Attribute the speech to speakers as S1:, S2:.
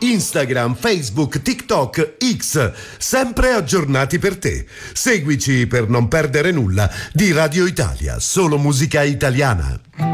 S1: Instagram, Facebook, TikTok, X, sempre aggiornati per te. Seguici per non perdere nulla di Radio Italia, solo musica italiana.